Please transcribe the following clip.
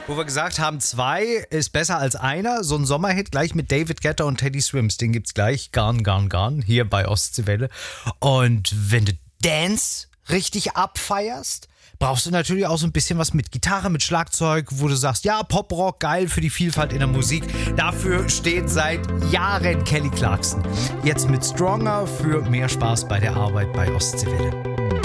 Wo wir gesagt haben, 2 ist besser als einer. So ein Sommerhit gleich mit David Guetta und Teddy Swims. Den gibt's gleich. Garn. Hier bei Ostseewelle. Und wenn du Dance richtig abfeierst, brauchst du natürlich auch so ein bisschen was mit Gitarre, mit Schlagzeug, wo du sagst, ja, Pop-Rock, geil für die Vielfalt in der Musik. Dafür steht seit Jahren Kelly Clarkson. Jetzt mit Stronger für mehr Spaß bei der Arbeit bei Ostseewelle.